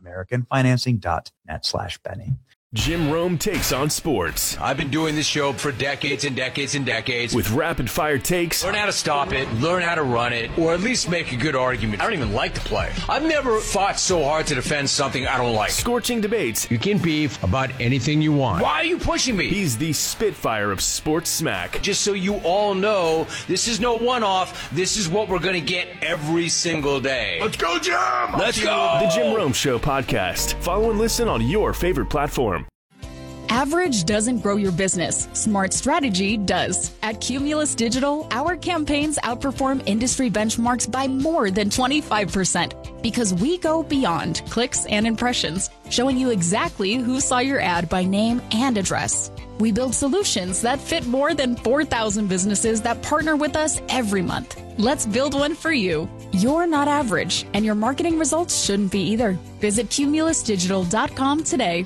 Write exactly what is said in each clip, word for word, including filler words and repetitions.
americanfinancing.net slash Benny. Jim Rome takes on sports. I've been doing this show for decades and decades and decades. With rapid-fire takes. Learn how to stop it, learn how to run it, or at least make a good argument. I don't even like to play. I've never fought so hard to defend something I don't like. Scorching debates. You can beef about anything you want. Why are you pushing me? He's the Spitfire of sports smack. Just so you all know, this is no one-off. This is what we're going to get every single day. Let's go, Jim! Let's go! The Jim Rome Show podcast. Follow and listen on your favorite platform. Average doesn't grow your business. Smart strategy does. At Cumulus Digital, our campaigns outperform industry benchmarks by more than twenty-five percent because we go beyond clicks and impressions, showing you exactly who saw your ad by name and address. We build solutions that fit more than four thousand businesses that partner with us every month. Let's build one for you. You're not average, and your marketing results shouldn't be either. Visit cumulus digital dot com today.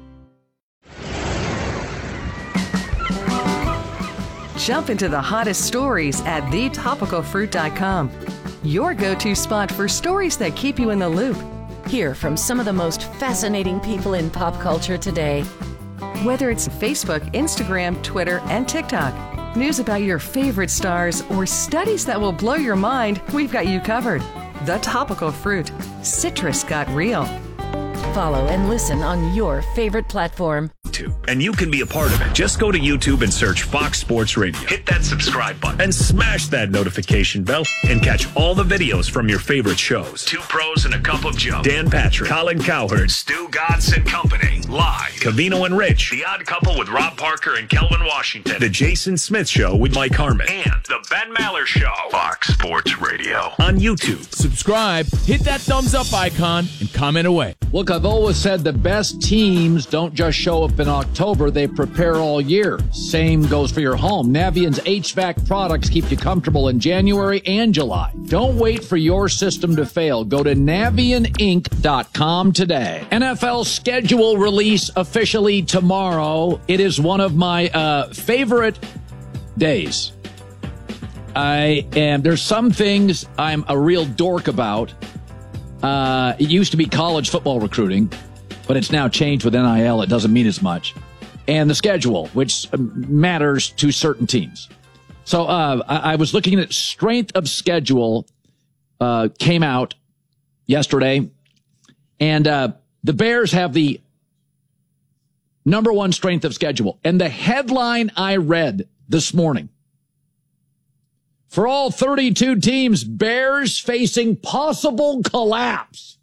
Jump into the hottest stories at the topical fruit dot com. Your go-to spot for stories that keep you in the loop. Hear from some of the most fascinating people in pop culture today. Whether it's Facebook, Instagram, Twitter, and TikTok, news about your favorite stars, or studies that will blow your mind, we've got you covered. The Topical Fruit. Citrus got real. Follow and listen on your favorite platform. And you can be a part of it. Just go to YouTube and search Fox Sports Radio. Hit that subscribe button and smash that notification bell and catch all the videos from your favorite shows. Two Pros and a Cup of Joe. Dan Patrick, Colin Cowherd, Stu Gatz and Company. Live. Covino and Rich. The Odd Couple with Rob Parker and Kelvin Washington. The Jason Smith Show with Mike Harmon. And The Ben Maller Show. Fox Sports Radio. On YouTube. Subscribe, hit that thumbs up icon, and comment away. Look, I've always said the best teams don't just show up in October, they prepare all year. Same goes for your home. Navient's H V A C products keep you comfortable in January and July. Don't wait for your system to fail. Go to navient inc dot com today. N F L schedule release officially tomorrow. It is one of my uh, favorite days. I am. There's some things I'm a real dork about. Uh, it used to be college football recruiting, but it's now changed with N I L. It doesn't mean as much. And the schedule, which matters to certain teams. So uh, I, I was looking at strength of schedule, uh, came out yesterday. And uh, the Bears have the number one strength of schedule. And the headline I read this morning, for all thirty-two teams, Bears facing possible collapse.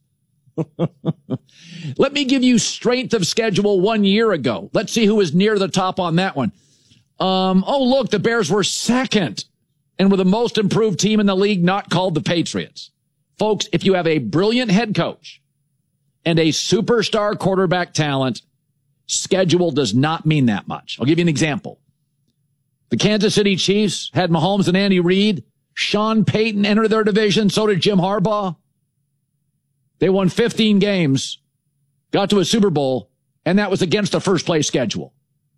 Let me give you strength of schedule one year ago. Let's see who was near the top on that one. Um, oh, look, the Bears were second and were the most improved team in the league, not called the Patriots. Folks, if you have a brilliant head coach and a superstar quarterback talent, schedule does not mean that much. I'll give you an example. The Kansas City Chiefs had Mahomes and Andy Reid. Sean Payton entered their division. So did Jim Harbaugh. They won fifteen games, got to a Super Bowl, and that was against the first place schedule.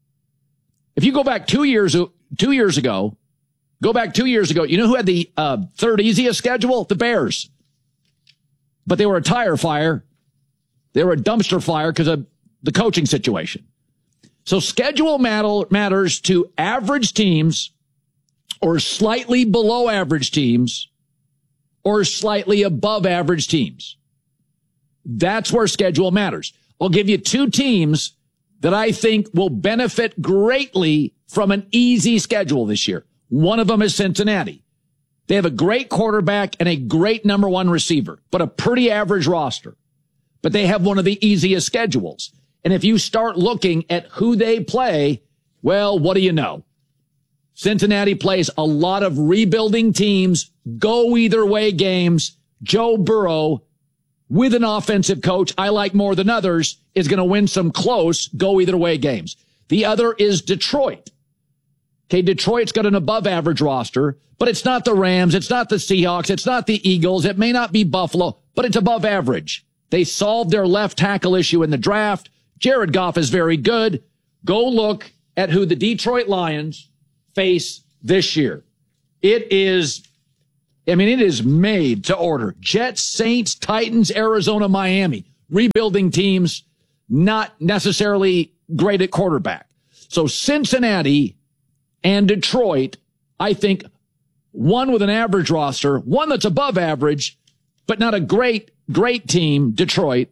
If you go back two years, two years ago, go back two years ago, you know who had the uh, third easiest schedule? The Bears. But they were a tire fire. They were a dumpster fire because of the coaching situation. So schedule matter, matters to average teams or slightly below average teams or slightly above average teams. That's where schedule matters. I'll give you two teams that I think will benefit greatly from an easy schedule this year. One of them is Cincinnati. They have a great quarterback and a great number one receiver, but a pretty average roster. But they have one of the easiest schedules. And if you start looking at who they play, well, what do you know? Cincinnati plays a lot of rebuilding teams, go either way games. Joe Burrow, with an offensive coach I like more than others, is going to win some close go either way games. The other is Detroit. Okay, Detroit's got an above average roster, but it's not the Rams. It's not the Seahawks. It's not the Eagles. It may not be Buffalo, but it's above average. They solved their left tackle issue in the draft. Jared Goff is very good. Go look at who the Detroit Lions face this year. It is, I mean, it is made to order. Jets, Saints, Titans, Arizona, Miami. rebuilding teams, not necessarily great at quarterback. So Cincinnati and Detroit, I think, one with an average roster, one that's above average, but not a great, great team, Detroit.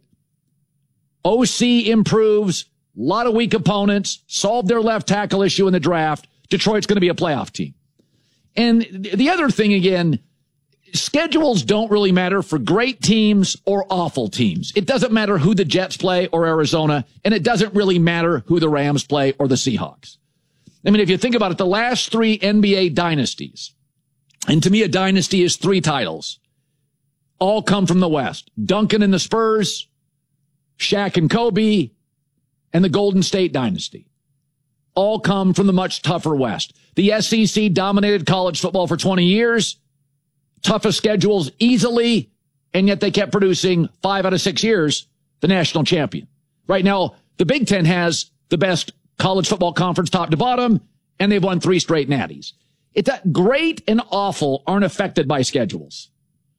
O C improves, a lot of weak opponents, solved their left tackle issue in the draft. Detroit's going to be a playoff team. And the other thing, again, schedules don't really matter for great teams or awful teams. It doesn't matter who the Jets play or Arizona, and it doesn't really matter who the Rams play or the Seahawks. I mean, if you think about it, the last three N B A dynasties, and to me, a dynasty is three titles, all come from the West. Duncan and the Spurs, Shaq and Kobe, and the Golden State dynasty. All come from the much tougher West. The S E C dominated college football for twenty years, toughest schedules easily, and yet they kept producing five out of six years the national champion. Right now, the Big Ten has the best college football conference top to bottom, and they've won three straight natties. It's that great and awful aren't affected by schedules.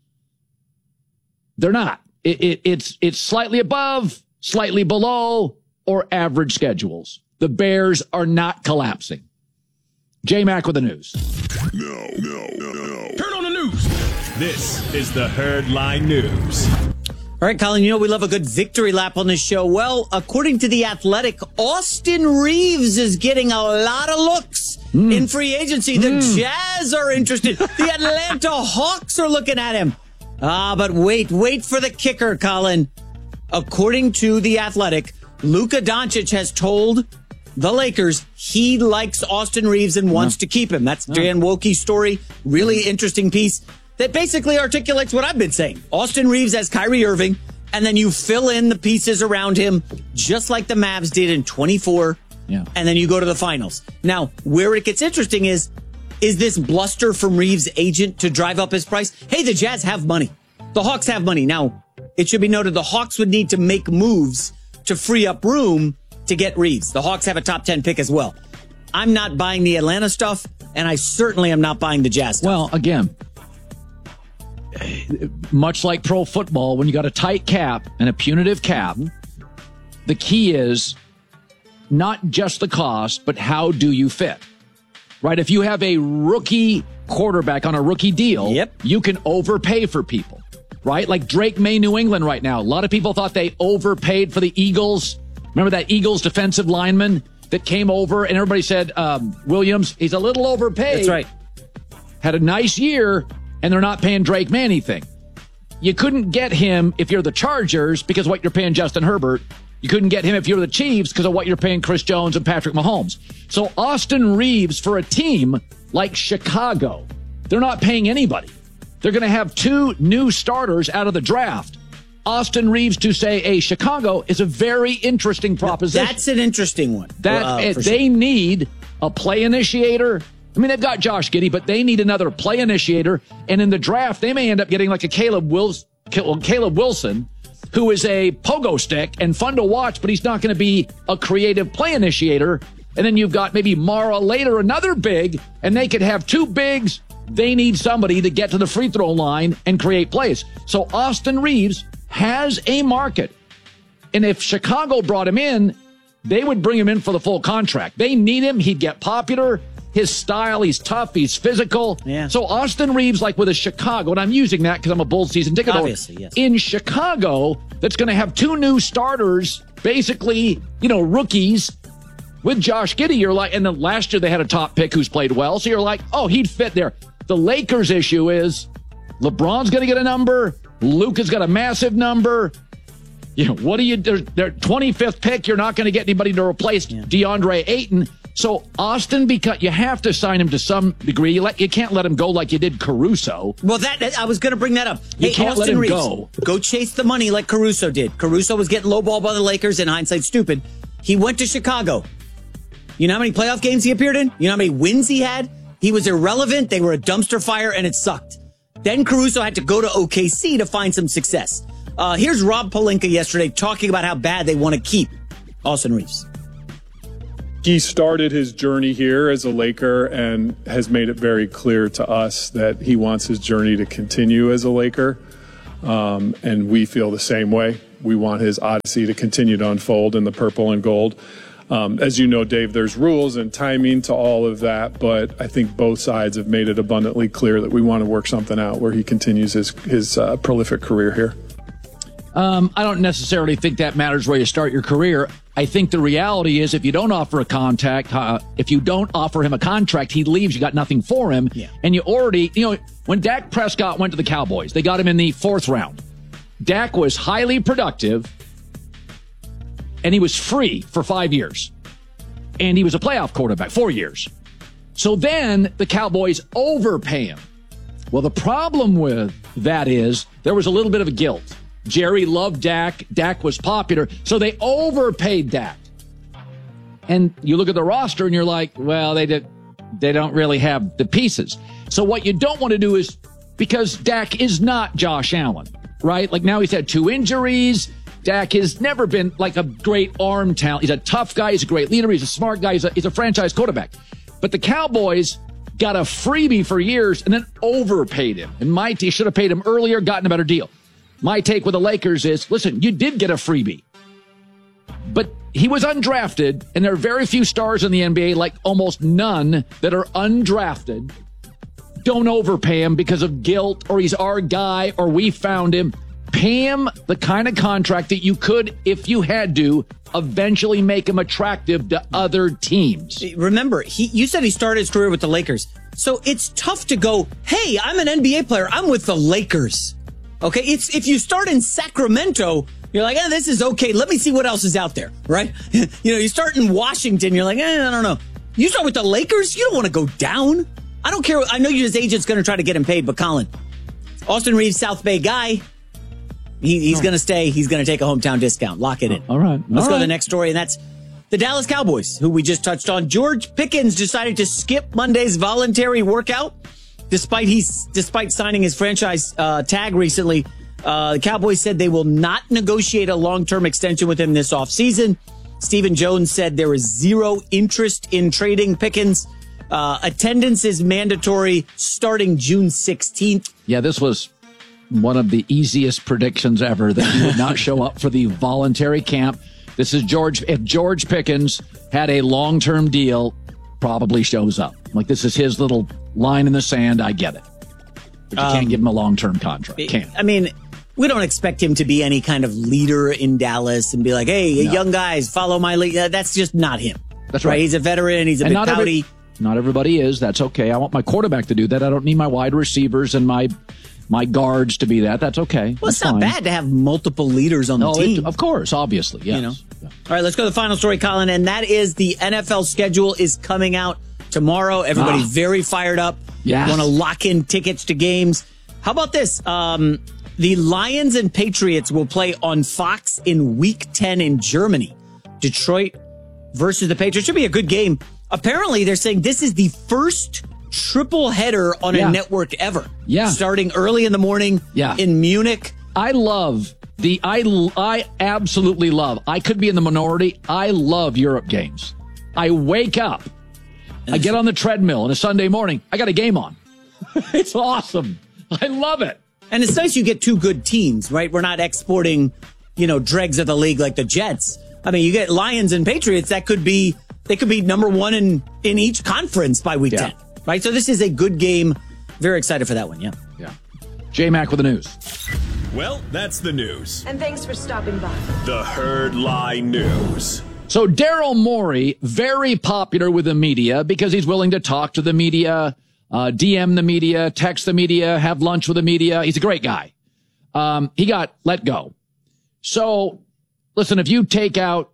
They're not. It, it, it's, it's slightly above, slightly below, or average schedules. The Bears are not collapsing. J-Mac with the news. No, no, no, no. Turn on the news. This is the Herd Line News. All right, Colin, you know we love a good victory lap on this show. Well, according to The Athletic, Austin Reeves is getting a lot of looks mm. in free agency. The mm. Jazz are interested. The Atlanta Hawks are looking at him. Ah, but wait, wait for the kicker, Colin. According to The Athletic, Luka Doncic has told the Lakers he likes Austin Reeves and wants no. to keep him. That's no. Dan Woke's story. Really interesting piece that basically articulates what I've been saying. Austin Reeves as Kyrie Irving, and then you fill in the pieces around him just like the Mavs did in twenty-four, yeah. and then you go to the finals. Now, where it gets interesting is, is this bluster from Reeves' agent to drive up his price? Hey, the Jazz have money. The Hawks have money. Now, it should be noted the Hawks would need to make moves to free up room to get Reeves. The Hawks have a top ten pick as well. I'm not buying the Atlanta stuff, and I certainly am not buying the Jazz stuff. Well, again, much like pro football, when you got a tight cap and a punitive cap, the key is not just the cost, but how do you fit? Right? If you have a rookie quarterback on a rookie deal, yep. you can overpay for people, right? Like Drake May, New England right now. A lot of people thought they overpaid for the Eagles. Remember that Eagles defensive lineman that came over and everybody said, um, Williams, he's a little overpaid. That's right. Had a nice year, and they're not paying Drake May anything. You couldn't get him if you're the Chargers because of what you're paying Justin Herbert. You couldn't get him if you're the Chiefs because of what you're paying Chris Jones and Patrick Mahomes. So Austin Reeves for a team like Chicago, they're not paying anybody. They're going to have two new starters out of the draft. Austin Reeves to say a Chicago is a very interesting proposition. That's an interesting one. That uh, They sure. need a play initiator. I mean, they've got Josh Giddey, but they need another play initiator. And in the draft, they may end up getting like a Caleb Wilson, Caleb Wilson, who is a pogo stick and fun to watch, but he's not going to be a creative play initiator. And then you've got maybe Mara later, another big, and they could have two bigs. They need somebody to get to the free throw line and create plays. So Austin Reeves has a market. And if Chicago brought him in, they would bring him in for the full contract. They need him. He'd get popular. His style, he's tough, he's physical. Yeah. So Austin Reeves, like with a Chicago, and I'm using that because I'm a Bulls season ticket holder. Obviously, yes. In Chicago, that's going to have two new starters, basically, you know, rookies. With Josh Giddey, you're like, and then last year they had a top pick who's played well, so you're like, oh, he'd fit there. The Lakers' issue is LeBron's going to get a number, Luka's got a massive number. You know, what do you do? Their twenty-fifth pick, you're not going to get anybody to replace yeah. DeAndre Ayton. So Austin, because you have to sign him to some degree. You, let, you can't let him go like you did Caruso. Well, that I was going to bring that up. You hey, can't Austin let him Reeves, go. Go chase the money like Caruso did. Caruso was getting lowballed by the Lakers. In hindsight, stupid. He went to Chicago. You know how many playoff games he appeared in? You know how many wins he had? He was irrelevant. They were a dumpster fire, and it sucked. Then Caruso had to go to O K C to find some success. Uh, here's Rob Pelinka yesterday talking about how bad they want to keep Austin Reeves. He started his journey here as a Laker and has made it very clear to us that he wants his journey to continue as a Laker. Um, and we feel the same way. we want his odyssey to continue to unfold in the purple and gold. Um, as you know, Dave, there's rules and timing to all of that, but I think both sides have made it abundantly clear that we want to work something out where he continues his, his uh, prolific career here. Um, I don't necessarily think that matters where you start your career. I think the reality is if you don't offer a contact, uh, if you don't offer him a contract, he leaves. You got nothing for him. Yeah. And you already, you know, when Dak Prescott went to the Cowboys, they got him in the fourth round. Dak was highly productive. And he was free for five years. And he was a playoff quarterback, four years. So then the Cowboys overpay him. Well, the problem with that is there was a little bit of a guilt. Jerry loved Dak. Dak was popular. So they overpaid Dak. And you look at the roster and you're like, well, they did, they don't really have the pieces. So what you don't want to do is, because Dak is not Josh Allen, right? Like now he's had two injuries. Dak has never been like a great arm talent. He's a tough guy. He's a great leader. He's a smart guy. He's a, he's a franchise quarterback. But the Cowboys got a freebie for years and then overpaid him. And my team should have paid him earlier, gotten a better deal. My take with the Lakers is, listen, you did get a freebie. But he was undrafted, and there are very few stars in the N B A, like almost none, that are undrafted. Don't overpay him because of guilt, or he's our guy, or we found him. Pay him the kind of contract that you could, if you had to, eventually make him attractive to other teams. Remember, he you said he started his career with the Lakers. So it's tough to go, hey, I'm an N B A player. I'm with the Lakers. Okay, it's if you start in Sacramento, you're like, eh, this is okay. Let me see what else is out there, right? You know, you start in Washington, you're like, eh, I don't know. You start with the Lakers, you don't want to go down. I don't care. I know his agent's going to try to get him paid, but Colin, Austin Reeves, South Bay guy. He, he's oh. going to stay. He's going to take a hometown discount. Lock it in. All right. Let's All go right. to the next story, and that's the Dallas Cowboys, who we just touched on. George Pickens decided to skip Monday's voluntary workout, despite he's despite signing his franchise uh, tag recently. Uh, the Cowboys said they will not negotiate a long-term extension with him this offseason. Stephen Jones said there is zero interest in trading Pickens. Uh, attendance is mandatory starting June sixteenth. Yeah, this was one of the easiest predictions ever, that he would not show up for the voluntary camp. This is George. If George Pickens had a long-term deal, probably shows up. Like, this is his little line in the sand. I get it. But you um, can't give him a long-term contract. Can't. I mean, we don't expect him to be any kind of leader in Dallas and be like, hey, no. young guys, follow my lead. That's just not him. That's right. right? He's a veteran. He's a and bit not pouty. Every, not everybody is. That's okay. I want my quarterback to do that. I don't need my wide receivers and my my guards to be that. That's okay. Well, That's it's not fine. bad to have multiple leaders on no, the team. It, of course, obviously, yes. You know? Yeah. All right, let's go to the final story, Colin, and that is the N F L schedule is coming out tomorrow. Everybody ah. very fired up. Yes. Want to lock in tickets to games. How about this? Um, the Lions and Patriots will play on Fox in Week ten in Germany. Detroit versus the Patriots. Should be a good game. Apparently, they're saying this is the first triple header on yeah. a network ever. Yeah. Starting early in the morning yeah. in Munich. I love the, I, I absolutely love, I could be in the minority. I love Europe games. I wake up, I get on the treadmill on a Sunday morning. I got a game on. It's awesome. I love it. And it's nice you get two good teams, right? We're not exporting, you know, dregs of the league like the Jets. I mean, you get Lions and Patriots. That could be, they could be number one in, in each conference by week yeah. ten, right? So this is a good game. Very excited for that one. Yeah. Yeah. J-Mac with the news. Well, that's the news. And thanks for stopping by. The Herd Lie News. So Daryl Morey, very popular with the media because he's willing to talk to the media, uh, D M the media, text the media, have lunch with the media. He's a great guy. Um, he got let go. So listen, if you take out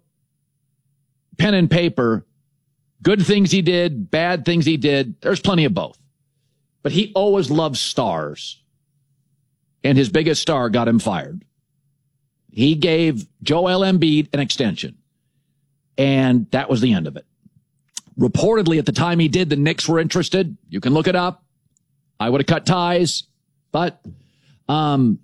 pen and paper, good things he did, bad things he did, there's plenty of both. But he always loved stars. And his biggest star got him fired. He gave Joel Embiid an extension. And that was the end of it. Reportedly, at the time he did, the Knicks were interested. You can look it up. I would have cut ties. But um,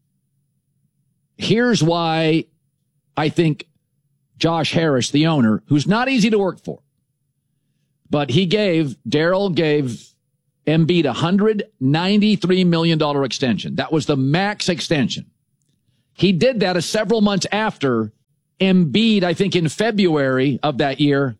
here's why I think Josh Harris, the owner, who's not easy to work for, but he gave, Daryl gave Embiid a one hundred ninety-three million dollars extension. That was the max extension. He did that a several months after Embiid, I think in February of that year,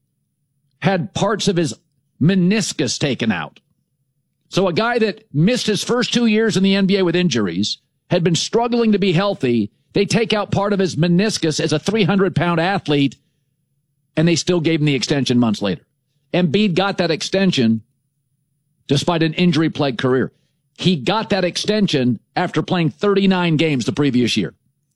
had parts of his meniscus taken out. So a guy that missed his first two years in the N B A with injuries, had been struggling to be healthy, they take out part of his meniscus as a three hundred pound athlete, and they still gave him the extension months later. Embiid got that extension despite an injury-plagued career. He got that extension after playing thirty-nine games the previous year.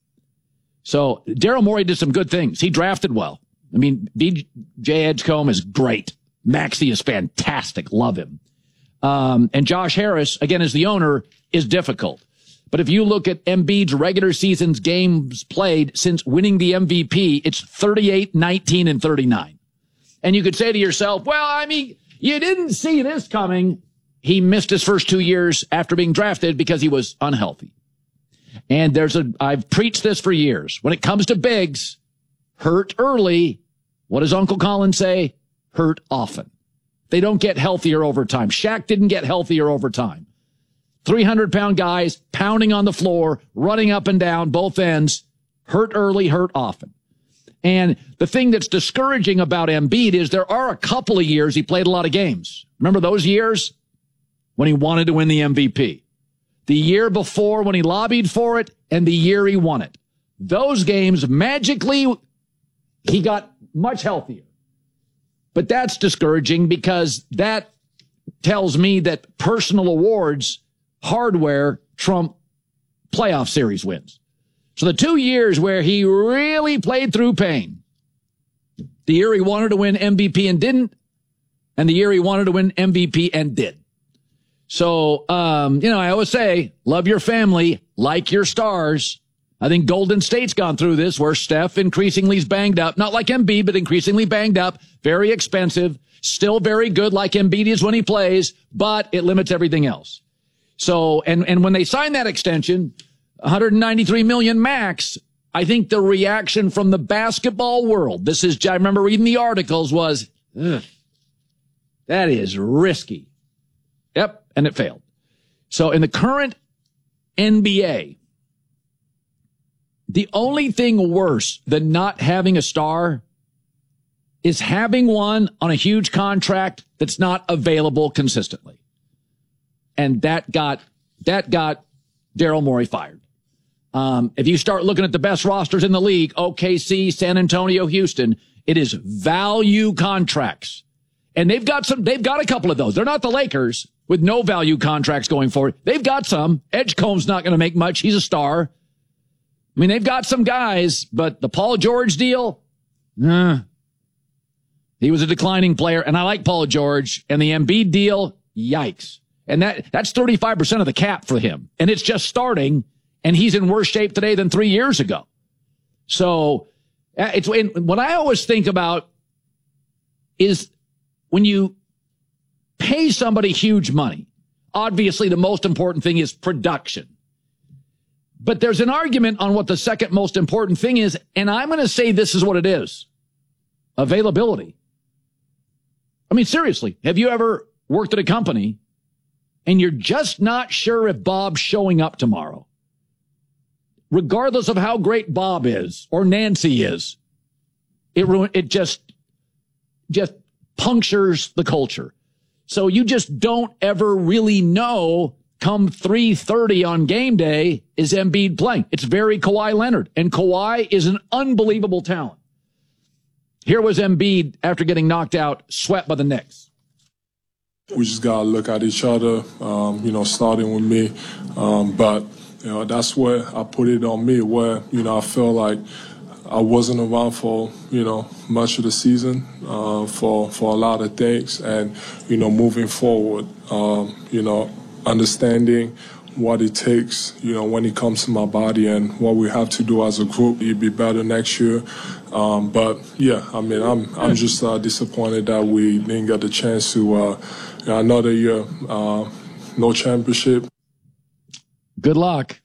So Daryl Morey did some good things. He drafted well. I mean, B J Edgecombe is great. Maxey is fantastic. Love him. Um, and Josh Harris, again, as the owner, is difficult. But if you look at Embiid's regular season's games played since winning the M V P, it's thirty-eight, nineteen, and thirty-nine. And you could say to yourself, well, I mean, you didn't see this coming. He missed his first two years after being drafted because he was unhealthy. And there's a, I've preached this for years. When it comes to bigs, hurt early. What does Uncle Colin say? Hurt often. They don't get healthier over time. Shaq didn't get healthier over time. three hundred pound guys pounding on the floor, running up and down both ends, hurt early, hurt often. And the thing that's discouraging about Embiid is there are a couple of years he played a lot of games. Remember those years when he wanted to win the M V P? The year before when he lobbied for it and the year he won it. Those games, magically, he got much healthier. But that's discouraging because that tells me that personal awards, hardware, trump playoff series wins. So the two years where he really played through pain, the year he wanted to win M V P and didn't, and the year he wanted to win M V P and did. So, um, you know, I always say, love your family, like your stars. I think Golden State's gone through this where Steph increasingly is banged up, not like Embiid, but increasingly banged up, very expensive, still very good like Embiid is when he plays, but it limits everything else. So, and, and when they signed that extension, one hundred ninety-three million max, I think the reaction from the basketball world, this is, I remember reading the articles, was, ugh, that is risky. Yep. And it failed. So in the current N B A, the only thing worse than not having a star is having one on a huge contract that's not available consistently. And that got, that got Daryl Morey fired. Um, if you start looking at the best rosters in the league, O K C, San Antonio, Houston, it is value contracts. And they've got some, they've got a couple of those. They're not the Lakers with no value contracts going forward. They've got some. Edgecombe's not going to make much. He's a star. I mean, they've got some guys, but the Paul George deal, nah, he was a declining player. And I like Paul George. And the Embiid deal, yikes. And that, that's thirty-five percent of the cap for him. And it's just starting. And he's in worse shape today than three years ago. So it's what I always think about is when you pay somebody huge money, obviously the most important thing is production. But there's an argument on what the second most important thing is, and I'm going to say this is what it is. Availability. I mean, seriously, have you ever worked at a company and you're just not sure if Bob's showing up tomorrow? Regardless of how great Bob is or Nancy is, it ruin, it just, just punctures the culture. So you just don't ever really know come three thirty on game day, is Embiid playing? It's very Kawhi Leonard, and Kawhi is an unbelievable talent. Here was Embiid after getting knocked out, swept by the Knicks. We just got to look at each other, um, you know, starting with me. Um, but, you know, that's where I put it on me, where, you know, I feel like I wasn't around for, you know, much of the season uh, for, for a lot of things. And, you know, moving forward, um, you know, understanding what it takes, you know, when it comes to my body and what we have to do as a group, it'd be better next year. Um, but, yeah, I mean, I'm I'm just uh, disappointed that we didn't get the chance to, uh, you know, another year, uh, no championship. Good luck.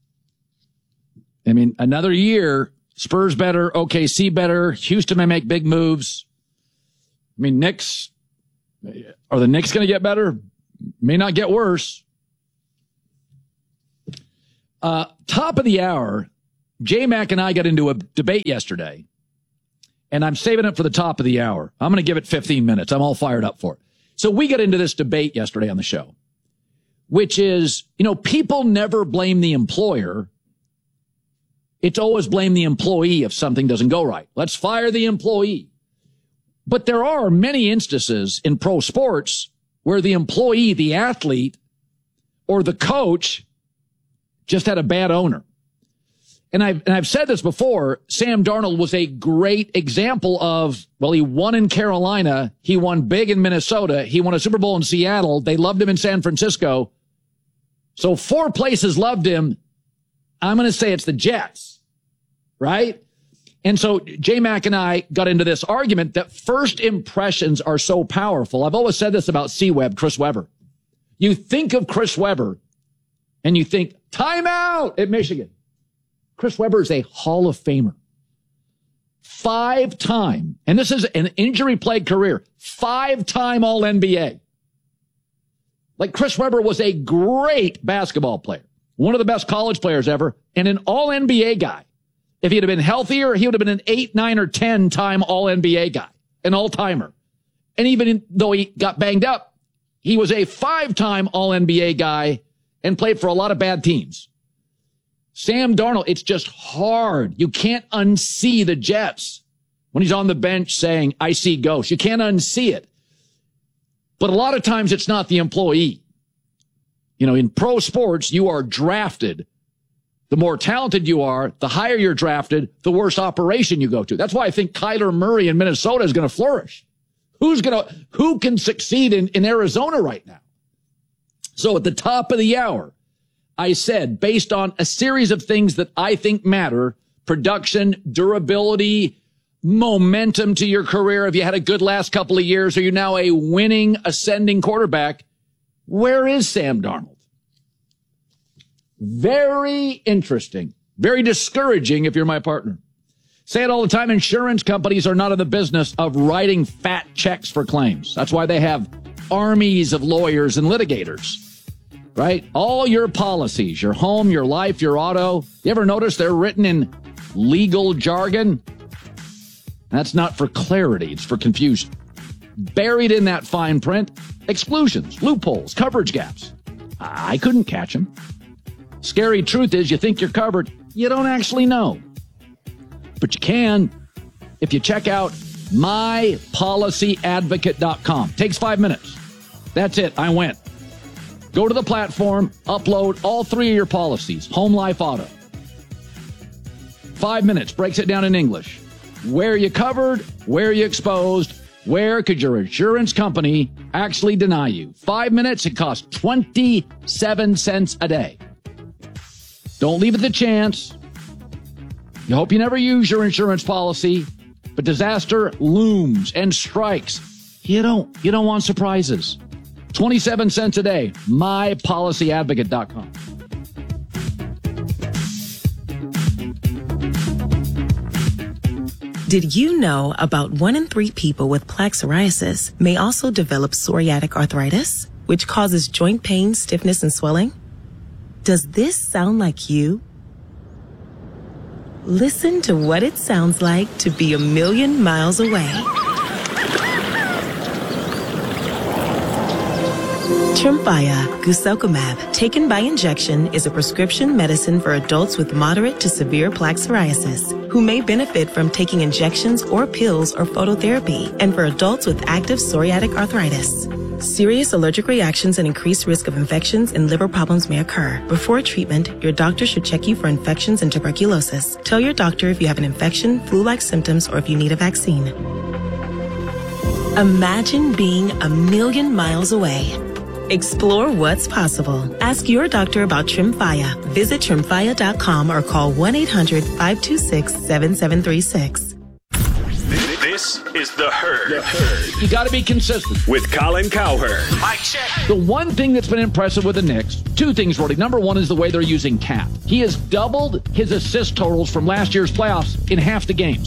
I mean, another year, Spurs better, O K C better, Houston may make big moves. I mean, Knicks, are the Knicks going to get better? May not get worse. Uh, top of the hour, J-Mac and I got into a debate yesterday, and I'm saving it for the top of the hour. I'm going to give it fifteen minutes. I'm all fired up for it. So we got into this debate yesterday on the show, which is, you know, people never blame the employer. It's always blame the employee if something doesn't go right. Let's fire the employee. But there are many instances in pro sports where the employee, the athlete, or the coach just had a bad owner. And I've, and I've said this before, Sam Darnold was a great example of, well, he won in Carolina. He won big in Minnesota. He won a Super Bowl in Seattle. They loved him in San Francisco. So four places loved him. I'm going to say it's the Jets, right? And so J-Mac and I got into this argument that first impressions are so powerful. I've always said this about C-Web, Chris Webber. You think of Chris Webber and you think, timeout at Michigan. Chris Webber is a Hall of Famer. Five-time, and this is an injury-plagued career, five-time All N B A. Like, Chris Webber was a great basketball player, one of the best college players ever, and an All N B A guy. If he'd have been healthier, he would have been an eight, nine, or ten-time All N B A guy, an all-timer. And even though he got banged up, he was a five-time All N B A guy and played for a lot of bad teams. Sam Darnold, it's just hard. You can't unsee the Jets when he's on the bench saying, I see ghosts. You can't unsee it. But a lot of times it's not the employee. You know, in pro sports, you are drafted. The more talented you are, the higher you're drafted, the worse operation you go to. That's why I think Kyler Murray in Minnesota is going to flourish. Who's going to, who can succeed in, in Arizona right now? So at the top of the hour, I said, based on a series of things that I think matter, production, durability, momentum to your career. If you had a good last couple of years, are you now a winning, ascending quarterback? Where is Sam Darnold? Very interesting. Very discouraging if you're my partner. Say it all the time. Insurance companies are not in the business of writing fat checks for claims. That's why they have armies of lawyers and litigators. Right? All your policies, your home, your life, your auto. You ever notice they're written in legal jargon? That's not for clarity. It's for confusion. Buried in that fine print, exclusions, loopholes, coverage gaps. I couldn't catch them. Scary truth is you think you're covered. You don't actually know. But you can if you check out my policy advocate dot com. Takes five minutes. That's it. I went. Go to the platform, upload all three of your policies, home, life, auto. Five minutes, breaks it down in English. Where are you covered? Where are you exposed? Where could your insurance company actually deny you? Five minutes, it costs twenty-seven cents a day. Don't leave it to chance. You hope you never use your insurance policy, but disaster looms and strikes. You don't, you don't want surprises. twenty-seven cents a day, my policy advocate dot com. Did you know about one in three people with plaque psoriasis may also develop psoriatic arthritis, which causes joint pain, stiffness, and swelling? Does this sound like you? Listen to what it sounds like to be a million miles away. Tremfya guselkumab, taken by injection, is a prescription medicine for adults with moderate to severe plaque psoriasis who may benefit from taking injections or pills or phototherapy, and for adults with active psoriatic arthritis. Serious allergic reactions and increased risk of infections and liver problems may occur. Before treatment, your doctor should check you for infections and tuberculosis. Tell your doctor if you have an infection, flu-like symptoms, or if you need a vaccine. Imagine being a million miles away. Explore what's possible. Ask your doctor about Tremfya. Visit Tremfya dot com or call one eight hundred five two six seven seven three six. This is The Herd. The Herd. You got to be consistent. With Colin Cowherd. Mike check. The one thing that's been impressive with the Knicks, two things, Roddy. Number one is the way they're using Cap. He has doubled his assist totals from last year's playoffs in half the games.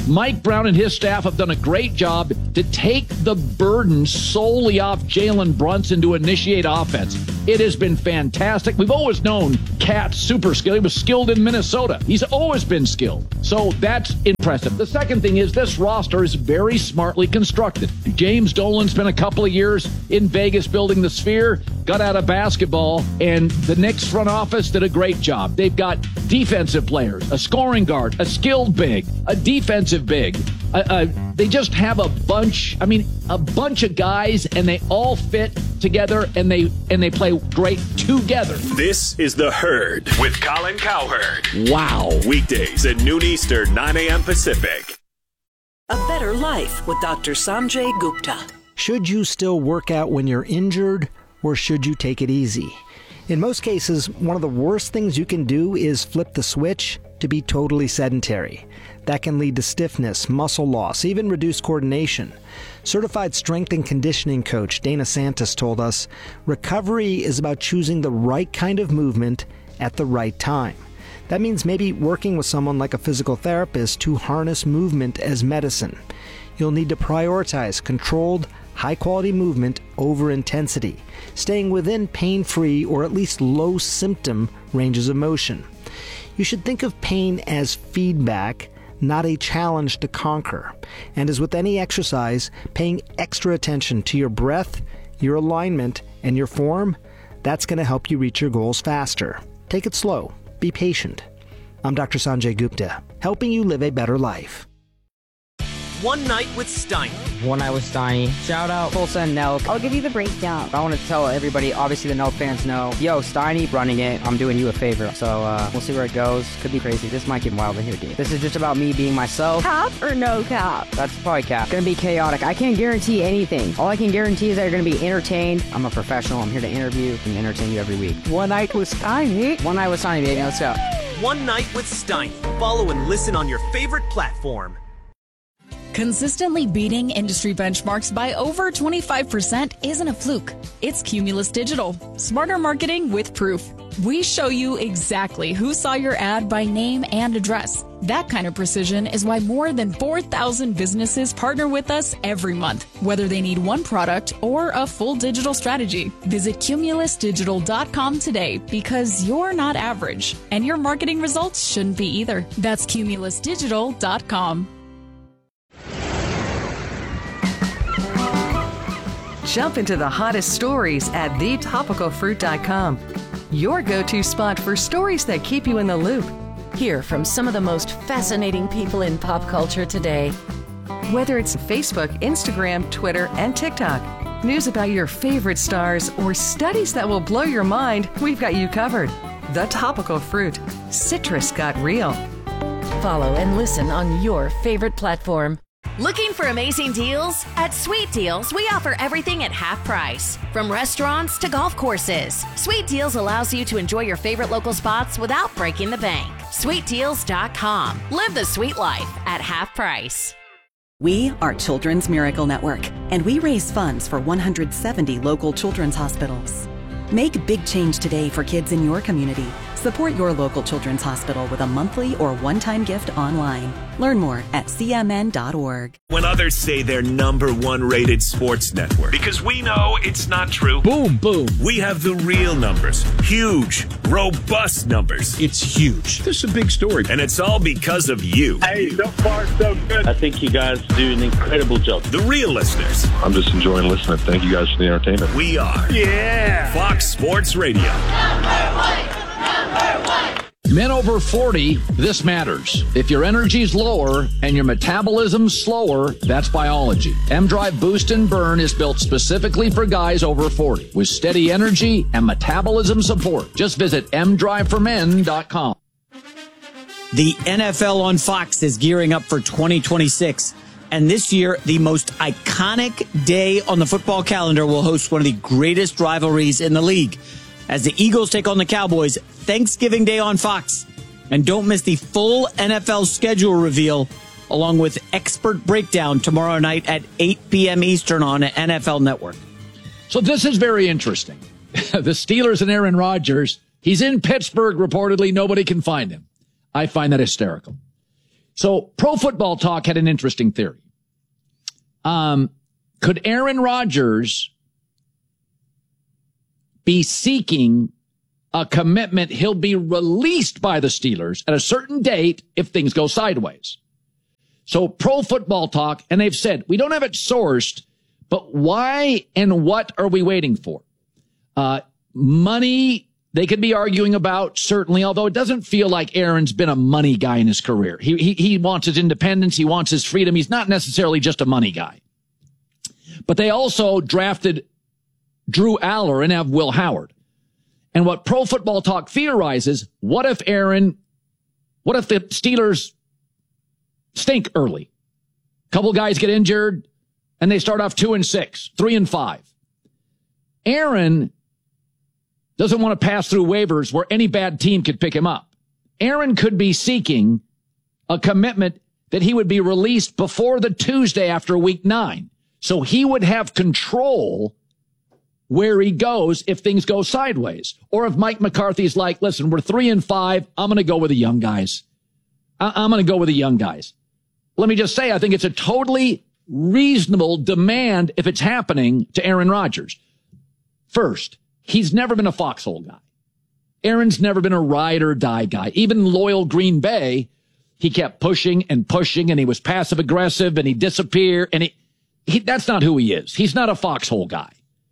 Mike Brown and his staff have done a great job to take the burden solely off Jalen Brunson to initiate offense. It has been fantastic. We've always known Cat's super skilled. He was skilled in Minnesota. He's always been skilled. So that's impressive. The second thing is this roster is very smartly constructed. James Dolan spent a couple of years in Vegas building the Sphere, got out of basketball, and the Knicks front office did a great job. They've got defensive players, a scoring guard, a skilled big, a defensive big. Uh, uh, they just have a bunch, I mean, a bunch of guys, and they all fit together, and they and they play great together. This is The Herd with Colin Cowherd. Wow. Weekdays at noon Eastern, nine a.m. Pacific. A Better Life with Doctor Sanjay Gupta. Should you still work out when you're injured, or should you take it easy? In most cases, one of the worst things you can do is flip the switch to be totally sedentary. That can lead to stiffness, muscle loss, even reduced coordination. Certified strength and conditioning coach Dana Santos told us, recovery is about choosing the right kind of movement at the right time. That means maybe working with someone like a physical therapist to harness movement as medicine. You'll need to prioritize controlled, high-quality movement over intensity, staying within pain-free or at least low-symptom ranges of motion. You should think of pain as feedback, not a challenge to conquer. And as with any exercise, paying extra attention to your breath, your alignment, and your form, that's going to help you reach your goals faster. Take it slow. Be patient. I'm Doctor Sanjay Gupta, helping you live a better life. One Night with Steiny. One Night with Steiny. Shout out Full Send Nelk. I'll give you the breakdown. I want to tell everybody, obviously the Nelk fans know, yo, Steiny running it, I'm doing you a favor. So uh, we'll see where it goes. Could be crazy. This might get wild in here, dude. This is just about me being myself. Cap or no cap? That's probably cap. Gonna be chaotic. I can't guarantee anything. All I can guarantee is that you're gonna be entertained. I'm a professional. I'm here to interview and entertain you every week. One Night with Steiny. One Night with Steiny, baby. Let's go. One Night with Steiny. Follow and listen on your favorite platform. Consistently beating industry benchmarks by over twenty-five percent isn't a fluke. It's Cumulus Digital. Smarter marketing with proof. We show you exactly who saw your ad by name and address. That kind of precision is why more than four thousand businesses partner with us every month, whether they need one product or a full digital strategy. Visit cumulus digital dot com today because you're not average, and your marketing results shouldn't be either. That's cumulus digital dot com. Jump into the hottest stories at the topical fruit dot com. Your go-to spot for stories that keep you in the loop. Hear from some of the most fascinating people in pop culture today. Whether it's Facebook, Instagram, Twitter, and TikTok, news about your favorite stars, or studies that will blow your mind, we've got you covered. The Topical Fruit. Citrus got real. Follow and listen on your favorite platform. Looking for amazing deals? At Sweet Deals, we offer everything at half price. From restaurants to golf courses, Sweet Deals allows you to enjoy your favorite local spots without breaking the bank. sweet deals dot com. Live the sweet life at half price. We are Children's Miracle Network, and we raise funds for one hundred seventy local children's hospitals. Make a big change today for kids in your community. Support your local children's hospital with a monthly or one-time gift online. Learn more at c m n dot org. When others say they're number one rated sports network, because we know it's not true. Boom, boom. We have the real numbers. Huge, robust numbers. It's huge. This is a big story. And it's all because of you. Hey, so far so good. I think you guys do an incredible job. The real listeners. I'm just enjoying listening. Thank you guys for the entertainment. We are. Yeah. Fox Sports Radio. Number one. Number one. Men over forty, this matters. If your energy's lower and your metabolism's slower, that's biology. M-Drive Boost and Burn is built specifically for guys over forty with steady energy and metabolism support. Just visit m drive for men dot com. The N F L on Fox is gearing up for twenty twenty-six. And this year, the most iconic day on the football calendar will host one of the greatest rivalries in the league. As the Eagles take on the Cowboys, Thanksgiving Day on Fox. And don't miss the full N F L schedule reveal, along with expert breakdown tomorrow night at eight p.m. Eastern on N F L Network. So this is very interesting. The Steelers and Aaron Rodgers, he's in Pittsburgh reportedly. Nobody can find him. I find that hysterical. So Pro Football Talk had an interesting theory. Um, could Aaron Rodgers be seeking a commitment he'll be released by the Steelers at a certain date if things go sideways? So Pro Football Talk, and they've said, we don't have it sourced, but why and what are we waiting for? Uh, money, they could be arguing about, certainly, although it doesn't feel like Aaron's been a money guy in his career. He, he, he wants his independence. He wants his freedom. He's not necessarily just a money guy. But they also drafted Drew Aller and have Will Howard. And what Pro Football Talk theorizes, what if Aaron, what if the Steelers stink early? A couple guys get injured and they start off two and six, three and five. Aaron doesn't want to pass through waivers where any bad team could pick him up. Aaron could be seeking a commitment that he would be released before the Tuesday after week nine. So he would have control where he goes if things go sideways. Or if Mike McCarthy's like, listen, we're three and five. I'm going to go with the young guys. I- I'm going to go with the young guys. Let me just say, I think it's a totally reasonable demand if it's happening to Aaron Rodgers. First, he's never been a foxhole guy. Aaron's never been a ride or die guy. Even loyal Green Bay, he kept pushing and pushing, and he was passive aggressive, and he disappeared, and he, he that's not who he is. He's not a foxhole guy.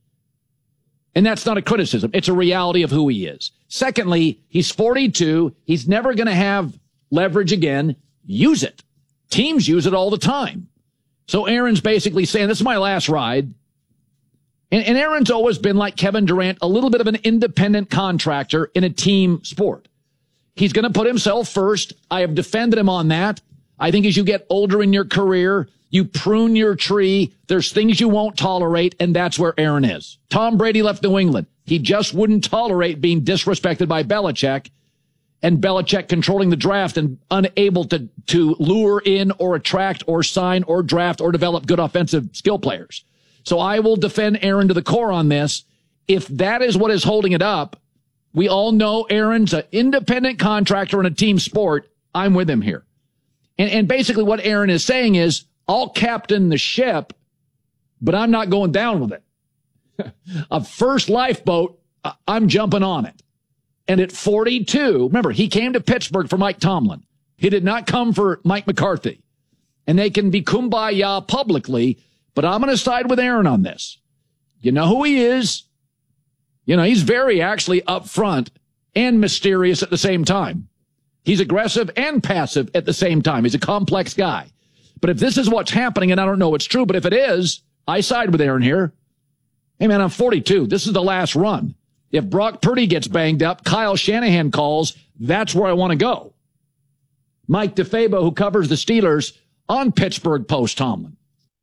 And that's not a criticism. It's a reality of who he is. Secondly, he's forty-two. He's never going to have leverage again. Use it. Teams use it all the time. So Aaron's basically saying, this is my last ride. And, and Aaron's always been like Kevin Durant, a little bit of an independent contractor in a team sport. He's going to put himself first. I have defended him on that. I think as you get older in your career, you prune your tree. There's things you won't tolerate, and that's where Aaron is. Tom Brady left New England. He just wouldn't tolerate being disrespected by Belichick, and Belichick controlling the draft and unable to, to lure in or attract or sign or draft or develop good offensive skill players. So I will defend Aaron to the core on this. If that is what is holding it up, we all know Aaron's an independent contractor in a team sport. I'm with him here. And, and basically what Aaron is saying is, I'll captain the ship, but I'm not going down with it. A first lifeboat, I'm jumping on it. And at forty-two, remember, he came to Pittsburgh for Mike Tomlin. He did not come for Mike McCarthy. And they can be kumbaya publicly, but I'm going to side with Aaron on this. You know who he is. You know, he's very actually upfront and mysterious at the same time. He's aggressive and passive at the same time. He's a complex guy. But if this is what's happening, and I don't know what's true, but if it is, I side with Aaron here. Hey, man, I'm forty-two. This is the last run. If Brock Purdy gets banged up, Kyle Shanahan calls, that's where I want to go. Mike DeFabo, who covers the Steelers on Pittsburgh post-Tomlin.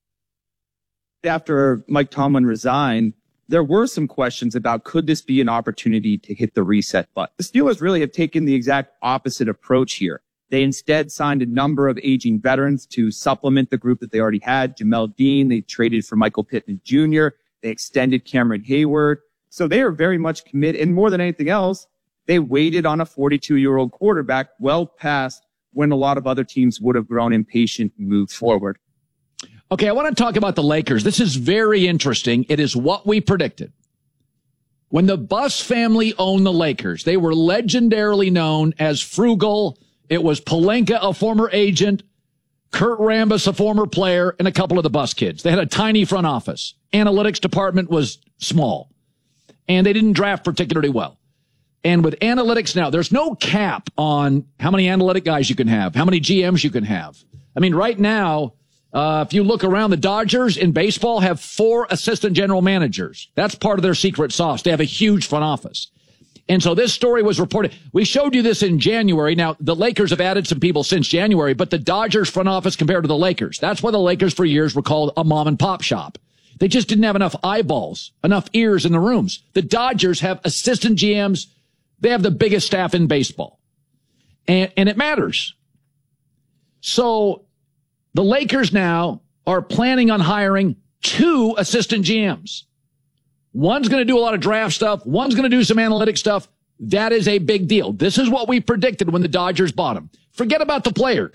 After Mike Tomlin resigned, there were some questions about could this be an opportunity to hit the reset button. The Steelers really have taken the exact opposite approach here. They instead signed a number of aging veterans to supplement the group that they already had. Jamel Dean, they traded for Michael Pittman Junior They extended Cameron Hayward. So they are very much committed. And more than anything else, they waited on a forty-two-year-old quarterback well past when a lot of other teams would have grown impatient and moved forward. Okay, I want to talk about the Lakers. This is very interesting. It is what we predicted. When the Buss family owned the Lakers, they were legendarily known as frugal. It was Pelinka, a former agent, Kurt Rambis, a former player, and a couple of the Buss kids. They had a tiny front office. Analytics department was small. And they didn't draft particularly well. And with analytics now, there's no cap on how many analytic guys you can have, how many G Ms you can have. I mean, right now, uh, if you look around, the Dodgers in baseball have four assistant general managers. That's part of their secret sauce. They have a huge front office. And so this story was reported. We showed you this in January. Now, the Lakers have added some people since January, but the Dodgers front office compared to the Lakers, that's why the Lakers for years were called a mom and pop shop. They just didn't have enough eyeballs, enough ears in the rooms. The Dodgers have assistant G Ms. They have the biggest staff in baseball. And, and it matters. So the Lakers now are planning on hiring two assistant G Ms. One's going to do a lot of draft stuff. One's going to do some analytic stuff. That is a big deal. This is what we predicted when the Dodgers bought him. Forget about the players.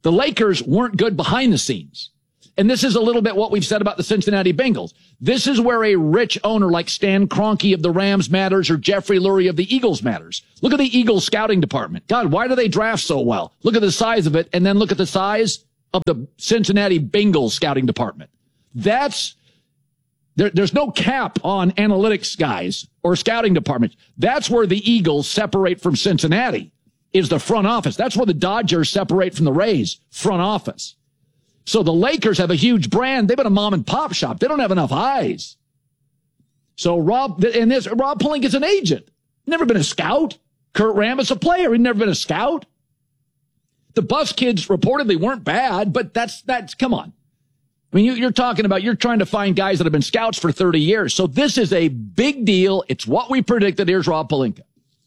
The Lakers weren't good behind the scenes. And this is a little bit what we've said about the Cincinnati Bengals. This is where a rich owner like Stan Kroenke of the Rams matters or Jeffrey Lurie of the Eagles matters. Look at the Eagles scouting department. God, why do they draft so well? Look at the size of it, and then look at the size of the Cincinnati Bengals scouting department. That's, there, there's no cap on analytics guys or scouting departments. That's where the Eagles separate from Cincinnati, is the front office. That's where the Dodgers separate from the Rays, front office. So the Lakers have a huge brand. They've been a mom and pop shop. They don't have enough eyes. So Rob, and this, Rob Pelinka's an agent. Never been a scout. Kurt Rambis a player. He'd never been a scout. The Buffs kids reportedly weren't bad, but that's, that's, come on. I mean, you, you're talking about, you're trying to find guys that have been scouts for thirty years. So this is a big deal. It's what we predicted. Here's Rob Pelinka.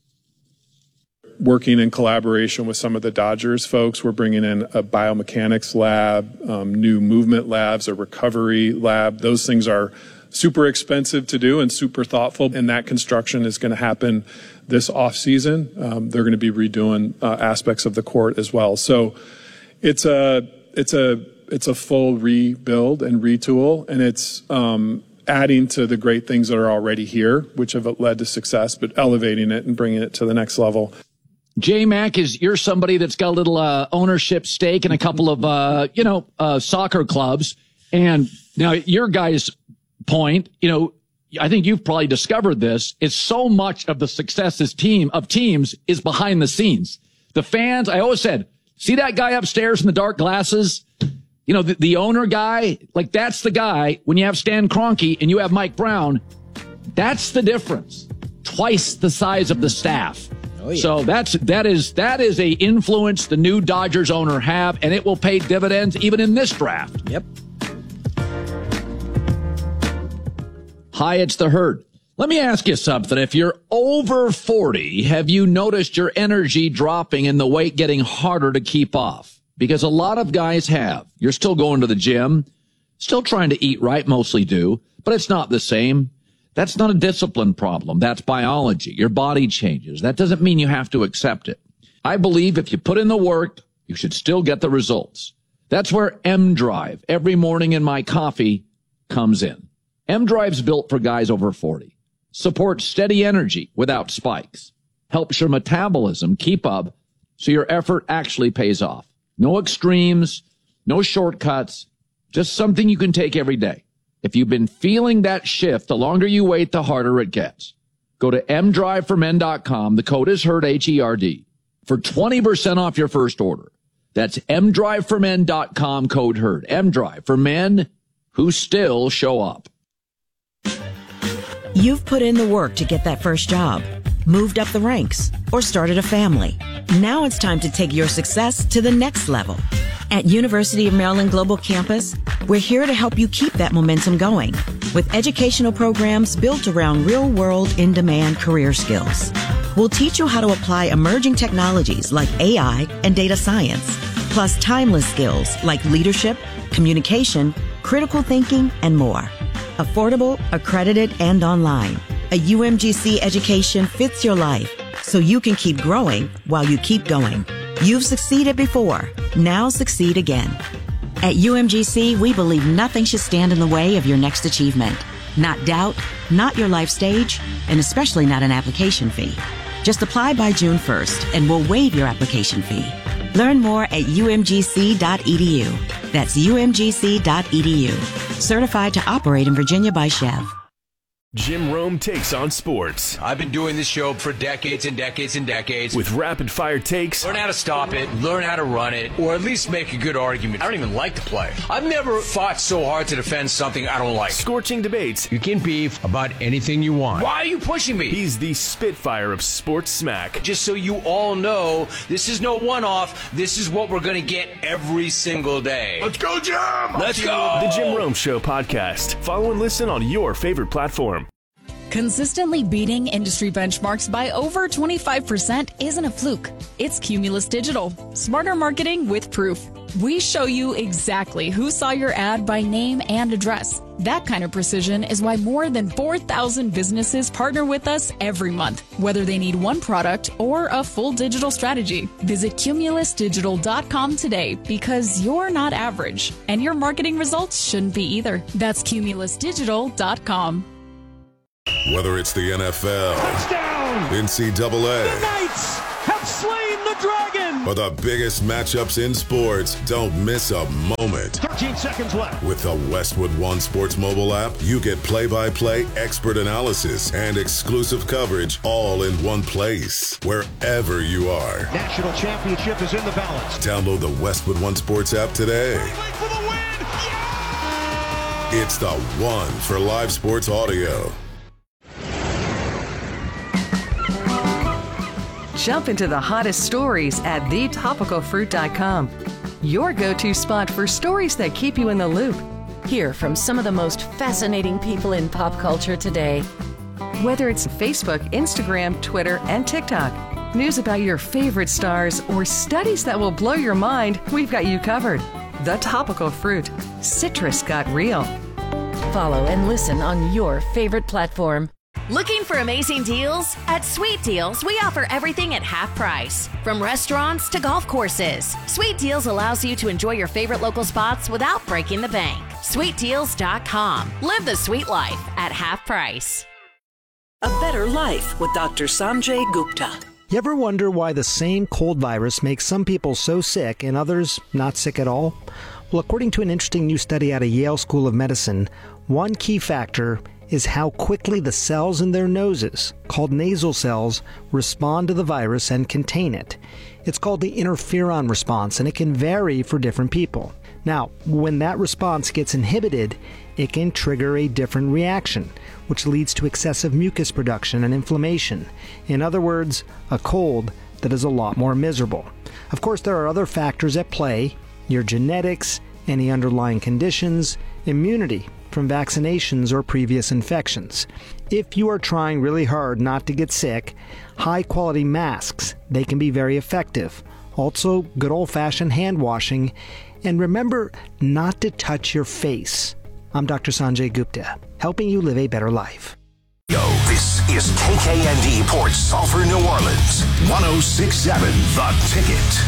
Working in collaboration with some of the Dodgers folks, we're bringing in a biomechanics lab, um, new movement labs, a recovery lab. Those things are super expensive to do and super thoughtful. And that construction is going to happen this off season. Um, they're going to be redoing uh, aspects of the court as well. So it's a it's a it's a full rebuild and retool, and it's um, adding to the great things that are already here, which have led to success, but elevating it and bringing it to the next level. J-Mac, is you're somebody that's got a little uh, ownership stake in a couple of, uh, you know, uh, soccer clubs. And now your guy's point, you know, I think you've probably discovered this, is so much of the successes team of teams is behind the scenes. The fans, I always said, see that guy upstairs in the dark glasses? You know, the, the owner guy, like that's the guy. When you have Stan Kroenke and you have Mike Brown, that's the difference. Twice the size of the staff. Oh, yeah. So that's, that is, that is a influence the new Dodgers owner have, and it will pay dividends even in this draft. Yep. Hi, it's the Herd. Let me ask you something. If you're over forty, have you noticed your energy dropping and the weight getting harder to keep off? Because a lot of guys have. You're still going to the gym, still trying to eat right, mostly do, but it's not the same. That's not a discipline problem. That's biology. Your body changes. That doesn't mean you have to accept it. I believe if you put in the work, you should still get the results. That's where M-Drive, every morning in my coffee, comes in. M-Drive's built for guys over forty. Supports steady energy without spikes. Helps your metabolism keep up so your effort actually pays off. No extremes, no shortcuts, just something you can take every day. If you've been feeling that shift, the longer you wait, the harder it gets. Go to m drive for men dot com. The code is HERD, H E R D, for twenty percent off your first order. That's m drive for men dot com, code HERD. M-Drive for men who still show up. You've put in the work to get that first job, moved up the ranks, or started a family. Now it's time to take your success to the next level. At University of Maryland Global Campus, we're here to help you keep that momentum going with educational programs built around real-world, in-demand career skills. We'll teach you how to apply emerging technologies like A I and data science, plus timeless skills like leadership, communication, critical thinking, and more. Affordable, accredited, and online. A U M G C education fits your life so you can keep growing while you keep going. You've succeeded before. Now succeed again. At U M G C, we believe nothing should stand in the way of your next achievement. Not doubt, not your life stage, and especially not an application fee. Just apply by June first and we'll waive your application fee. Learn more at u m g c dot e d u. That's u m g c dot e d u. Certified to operate in Virginia by Chev. Jim Rome takes on sports. I've been doing this show for decades and decades and decades. With rapid fire takes. Learn how to stop it, learn how to run it, or at least make a good argument. I don't even like to play. I've never fought so hard to defend something I don't like. Scorching debates. You can beef about anything you want. Why are you pushing me? He's the Spitfire of sports smack. Just so you all know, this is no one-off. This is what we're going to get every single day. Let's go, Jim! Let's go! The Jim Rome Show podcast. Follow and listen on your favorite platform. Consistently beating industry benchmarks by over twenty-five percent isn't a fluke. It's Cumulus Digital. Smarter marketing with proof. We show you exactly who saw your ad by name and address. That kind of precision is why more than four thousand businesses partner with us every month, whether they need one product or a full digital strategy. Visit Cumulus Digital dot com today because you're not average, and your marketing results shouldn't be either. That's Cumulus Digital dot com. Whether it's the N F L, touchdown, N C double A, the Knights have slain the dragon, or the biggest matchups in sports, don't miss a moment. thirteen seconds left. With the Westwood One Sports mobile app, you get play-by-play expert analysis and exclusive coverage all in one place, wherever you are. National championship is in the balance. Download the Westwood One Sports app today. For the win! Yeah! It's the one for live sports audio. Jump into the hottest stories at the topical fruit dot com. Your go-to spot for stories that keep you in the loop. Hear from some of the most fascinating people in pop culture today. Whether it's Facebook, Instagram, Twitter, and TikTok, news about your favorite stars, or studies that will blow your mind, we've got you covered. The Topical Fruit. Citrus got real. Follow and listen on your favorite platform. Looking for amazing deals? At Sweet Deals, we offer everything at half price. From restaurants to golf courses, Sweet Deals allows you to enjoy your favorite local spots without breaking the bank. Sweet Deals dot com. Live the sweet life at half price. A Better Life with Doctor Sanjay Gupta. You ever wonder why the same cold virus makes some people so sick and others not sick at all? Well, according to an interesting new study out of Yale School of Medicine, one key factor is how quickly the cells in their noses, called nasal cells, respond to the virus and contain it. It's called the interferon response, and it can vary for different people. Now, when that response gets inhibited, it can trigger a different reaction, which leads to excessive mucus production and inflammation. In other words, a cold that is a lot more miserable. Of course, there are other factors at play: your genetics, any underlying conditions, immunity from vaccinations or previous infections. If you are trying really hard not to get sick, high-quality masks, they can be very effective. Also, good old-fashioned hand washing, and remember not to touch your face. I'm Doctor Sanjay Gupta, helping you live a better life. Yo, this is K K N D Port Sulphur, New Orleans, one oh six point seven The Ticket.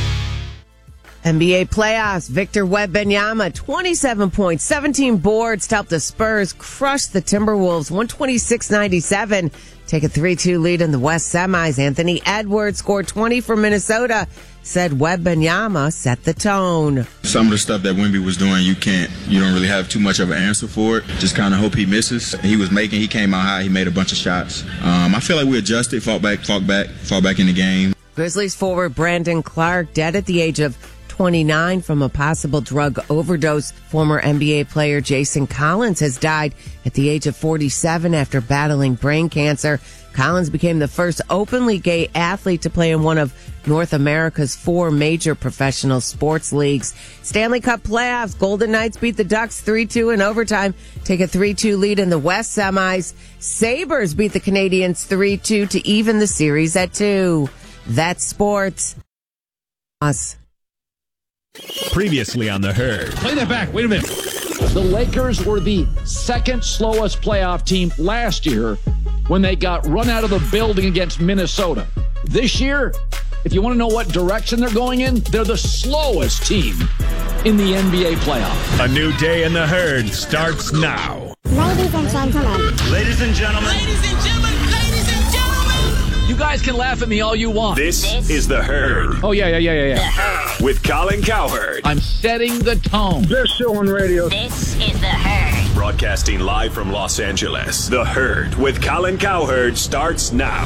N B A playoffs, Victor Wembanyama, twenty-seven points, seventeen boards to help the Spurs crush the Timberwolves, one twenty-six ninety-seven. Take a three two lead in the West semis. Anthony Edwards scored twenty for Minnesota. Said Wembanyama set the tone. Some of the stuff that Wemby was doing, you can't, you don't really have too much of an answer for it. Just kind of hope he misses. He was making, he came out high, he made a bunch of shots. Um, I feel like we adjusted, fought back, fought back, fought back in the game. Grizzlies forward Brandon Clark dead at the age of twenty-nine from a possible drug overdose. Former N B A player Jason Collins has died at the age of forty-seven after battling brain cancer. Collins became the first openly gay athlete to play in one of North America's four major professional sports leagues. Stanley Cup playoffs, Golden Knights beat the Ducks three two in overtime, take a three two lead in the West semis. Sabres beat the Canadiens three two to even the series at two. That's sports. Us. Previously on The Herd. Play that back. Wait a minute. The Lakers were the second slowest playoff team last year when they got run out of the building against Minnesota. This year, if you want to know what direction they're going in, they're the slowest team in the N B A playoff. A new day in The Herd starts now. Ladies and gentlemen. Ladies and gentlemen. Ladies and gentlemen. Ladies and gentlemen. You guys can laugh at me all you want. This, this is The Herd. Oh, yeah, yeah, yeah, yeah, yeah. With Colin Cowherd. I'm setting the tone. Best show on radio. This is The Herd. Broadcasting live from Los Angeles. The Herd with Colin Cowherd starts now.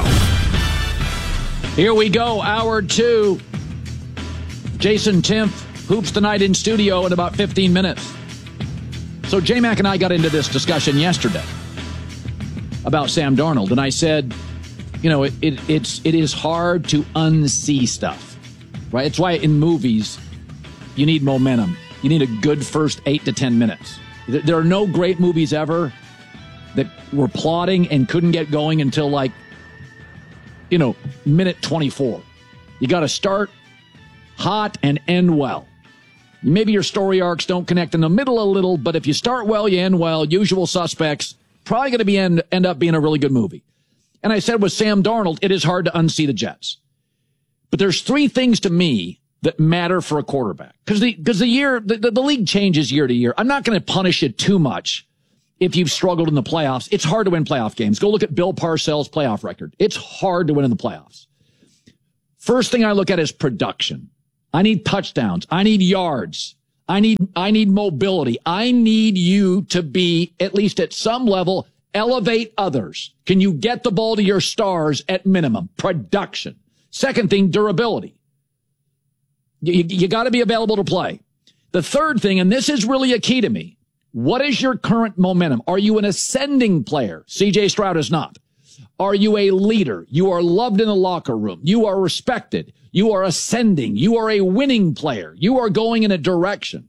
Here we go, hour two. Jason Timpf, Hoops Tonight in studio in about fifteen minutes. So J-Mac and I got into this discussion yesterday about Sam Darnold, and I said, you know, it, it it's it is hard to unsee stuff, right? It's why in movies you need momentum. You need a good first eight to ten minutes. There are no great movies ever that were plotting and couldn't get going until like, you know, minute twenty-four. You got to start hot and end well. Maybe your story arcs don't connect in the middle a little, but if you start well, you end well. Usual suspects. Probably going to be end, end up being a really good movie. And I said with Sam Darnold, it is hard to unsee the Jets. But there's three things to me that matter for a quarterback. Because the, because the year, the, the, the league changes year to year. I'm not going to punish you too much if you've struggled in the playoffs. It's hard to win playoff games. Go look at Bill Parcells' playoff record. It's hard to win in the playoffs. First thing I look at is production. I need touchdowns. I need yards. I need, I need mobility. I need you to be, at least at some level, elevate others. Can you get the ball to your stars at minimum? Production. Second thing, durability. You, you, you got to be available to play. The third thing, and this is really a key to me, what is your current momentum? Are you an ascending player? C J Stroud is not. Are you a leader? You are loved in the locker room. You are respected. You are ascending. You are a winning player. You are going in a direction.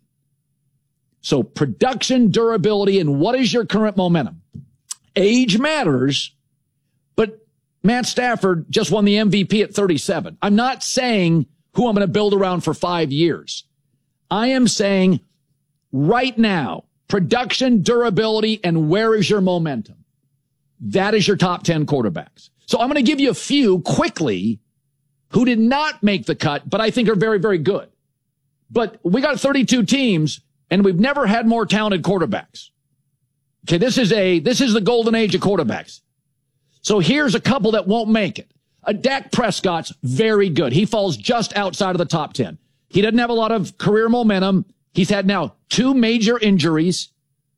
So production, durability, and what is your current momentum? Age matters, but Matt Stafford just won the M V P at thirty-seven. I'm not saying who I'm going to build around for five years. I am saying right now, production, durability, and where is your momentum? That is your top ten quarterbacks. So I'm going to give you a few quickly who did not make the cut, but I think are very, very good. But we got thirty-two teams, and we've never had more talented quarterbacks. Okay, this is a this is the golden age of quarterbacks. So here's a couple that won't make it. A Dak Prescott's very good. He falls just outside of the top ten. He doesn't have a lot of career momentum. He's had now two major injuries.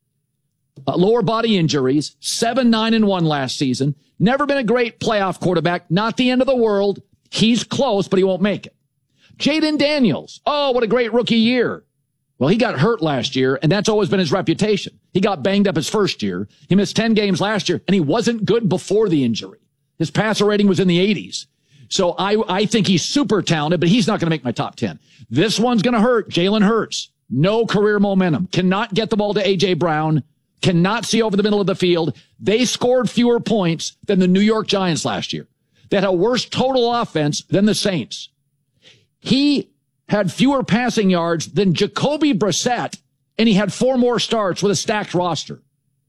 Uh, lower body injuries, seven, nine, and one last season. Never been a great playoff quarterback. Not the end of the world. He's close, but he won't make it. Jaden Daniels. Oh, what a great rookie year. Well, he got hurt last year, and that's always been his reputation. He got banged up his first year. He missed ten games last year, and he wasn't good before the injury. His passer rating was in the eighties. So I, I think he's super talented, but he's not going to make my top ten. This one's going to hurt. Jalen Hurts. No career momentum. Cannot get the ball to A J Brown. Cannot see over the middle of the field. They scored fewer points than the New York Giants last year. They had a worse total offense than the Saints. He had fewer passing yards than Jacoby Brissett, and he had four more starts with a stacked roster.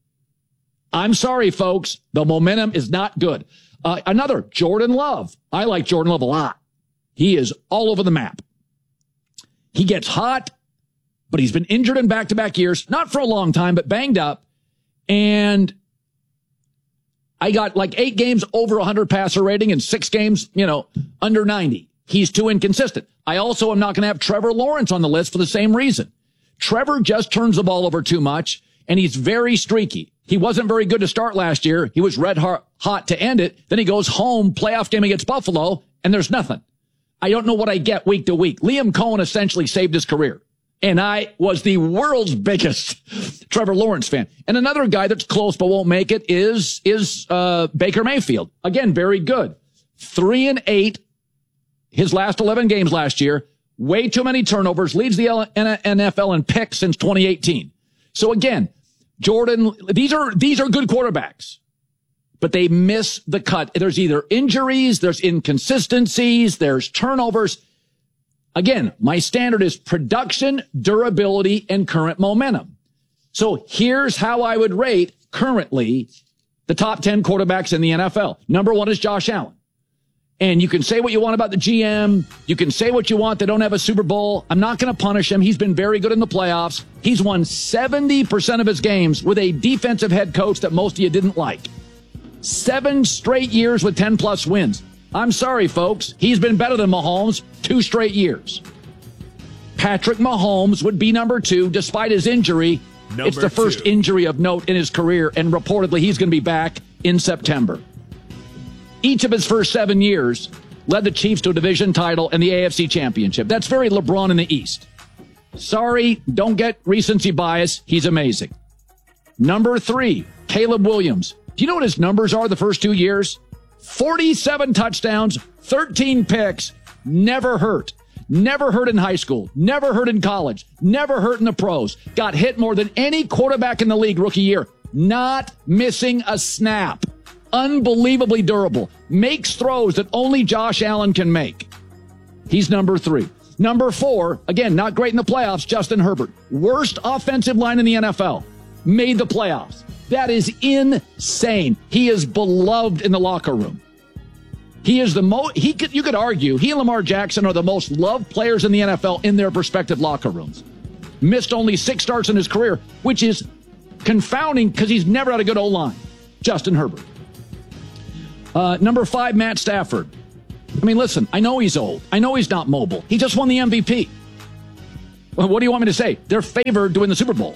I'm sorry, folks. The momentum is not good. Uh, another, Jordan Love. I like Jordan Love a lot. He is all over the map. He gets hot, but he's been injured in back-to-back years, not for a long time, but banged up. And I got like eight games over one hundred passer rating and six games, you know, under ninety. He's too inconsistent. I also am not going to have Trevor Lawrence on the list for the same reason. Trevor just turns the ball over too much, and he's very streaky. He wasn't very good to start last year. He was red hot to end it. Then he goes home, playoff game against Buffalo, and there's nothing. I don't know what I get week to week. Liam Cohen essentially saved his career. And I was the world's biggest Trevor Lawrence fan. And another guy that's close but won't make it is, is, uh, Baker Mayfield. Again, very good. Three and eight. His last eleven games last year. Way too many turnovers. Leads the N F L in picks since twenty eighteen. So again, Jordan, these are, these are good quarterbacks, but they miss the cut. There's either injuries, there's inconsistencies, there's turnovers. Again, my standard is production, durability, and current momentum. So here's how I would rate currently the top ten quarterbacks in the N F L. Number one is Josh Allen. And you can say what you want about the G M. You can say what you want. They don't have a Super Bowl. I'm not going to punish him. He's been very good in the playoffs. He's won seventy percent of his games with a defensive head coach that most of you didn't like. Seven straight years with ten plus wins. I'm sorry, folks. He's been better than Mahomes two straight years. Patrick Mahomes would be number two despite his injury. Number it's the first two. Injury of note in his career, and reportedly he's going to be back in September. Each of his first seven years led the Chiefs to a division title and the A F C Championship. That's very LeBron in the East. Sorry, don't get recency bias. He's amazing. Number three, Caleb Williams. Do you know what his numbers are the first two years? forty-seven touchdowns, thirteen picks, never hurt. Never hurt in high school, never hurt in college, never hurt in the pros. Got hit more than any quarterback in the league rookie year. Not missing a snap. Unbelievably durable. Makes throws that only Josh Allen can make. He's number three. Number four, again, not great in the playoffs, Justin Herbert. Worst offensive line in the N F L. Made the playoffs. That is insane. He is beloved in the locker room. He is the most, he could, you could argue, he and Lamar Jackson are the most loved players in the N F L in their respective locker rooms. Missed only six starts in his career, which is confounding because he's never had a good O-line. Justin Herbert. Uh, number five, Matt Stafford. I mean, listen, I know he's old. I know he's not mobile. He just won the M V P. Well, what do you want me to say? They're favored to win the Super Bowl.